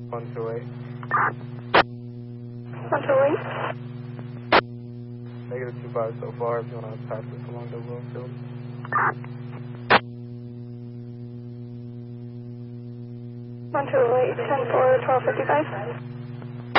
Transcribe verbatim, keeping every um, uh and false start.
one two eight. one two eight. Negative two five so far if you want to pass this along to Bloomfield. one two eight, ten four, twelve fifty-five.